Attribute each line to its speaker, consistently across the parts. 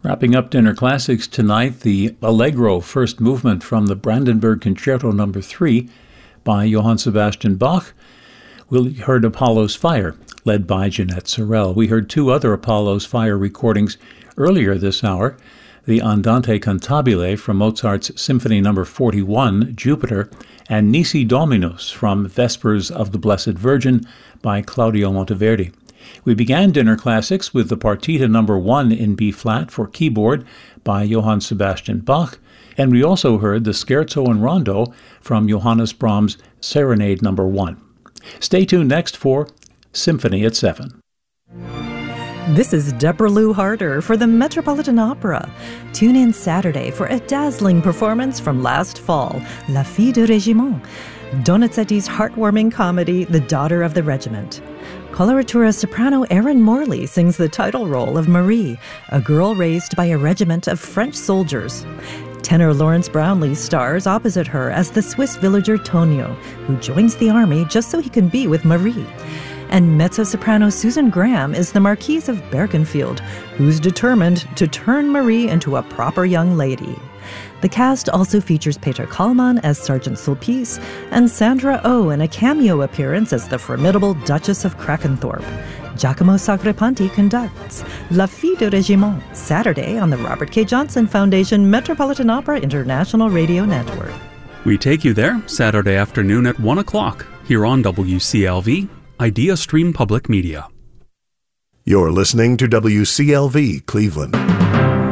Speaker 1: Wrapping up Dinner Classics tonight, the Allegro first movement from the Brandenburg Concerto No. 3 by Johann Sebastian Bach. We heard Apollo's Fire, led by Jeanette Sorel. We heard two other Apollo's Fire recordings earlier this hour, the Andante Cantabile from Mozart's Symphony No. 41, Jupiter, and Nisi Dominus from Vespers of the Blessed Virgin by Claudio Monteverdi. We began Dinner Classics with the Partita No. 1 in B-flat for keyboard by Johann Sebastian Bach, and we also heard the Scherzo and Rondo from Johannes Brahms' Serenade No. 1. Stay tuned next for Symphony at 7.
Speaker 2: This is Deborah Lou Harder for the Metropolitan Opera. Tune in Saturday for a dazzling performance from last fall, La Fille du Régiment, Donizetti's heartwarming comedy, The Daughter of the Regiment. Coloratura soprano Erin Morley sings the title role of Marie, a girl raised by a regiment of French soldiers. Tenor Lawrence Brownlee stars opposite her as the Swiss villager Tonio, who joins the army just so he can be with Marie. And mezzo-soprano Susan Graham is the Marquise of Bergenfield, who's determined to turn Marie into a proper young lady. The cast also features Peter Kallmann as Sergeant Sulpice and Sandra Oh in a cameo appearance as the formidable Duchess of Krakenthorpe. Giacomo Sacripanti conducts La Fille du Régiment, Saturday on the Robert K. Johnson Foundation Metropolitan Opera International Radio Network.
Speaker 3: We take you there Saturday afternoon at 1 o'clock here on WCLV, Idea Stream Public Media.
Speaker 4: You're listening to WCLV Cleveland,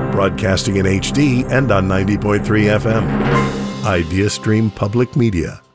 Speaker 4: broadcasting in HD and on 90.3 FM. Idea Stream Public Media.